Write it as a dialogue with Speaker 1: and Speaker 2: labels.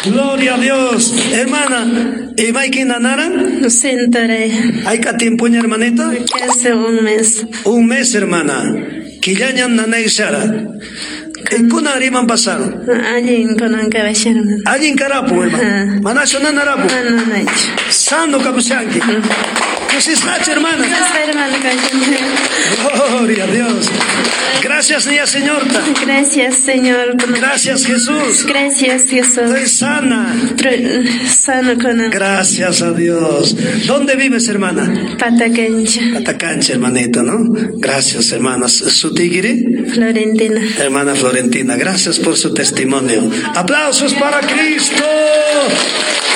Speaker 1: Gloria a Dios. Hermana, ¿y Maiki Nanara?
Speaker 2: Se enteré.
Speaker 1: ¿Hay que tiempo, hermanita?
Speaker 2: Que hace un mes.
Speaker 1: Un mes, hermana. Killañan nanay shara. ¿Kuna ariman pasaron?
Speaker 2: Allí con un caballero.
Speaker 1: Allí en Carapu, hermana. Manasho nanarapu. Sano kapushanki. ¿Qué es Nacho, hermana? Gloria a Dios. Gracias, niña señorita.
Speaker 2: Gracias, Señor.
Speaker 1: Gracias, Jesús.
Speaker 2: Gracias, Jesús.
Speaker 1: Estoy sana.
Speaker 2: Sano con
Speaker 1: Gracias a Dios. ¿Dónde vives, hermana?
Speaker 2: Patacancha.
Speaker 1: Patacancha, hermanito, ¿no? Gracias, hermanas. ¿Su tigre?
Speaker 2: Florentina.
Speaker 1: Hermana Florentina, gracias por su testimonio. ¡Aplausos para Cristo!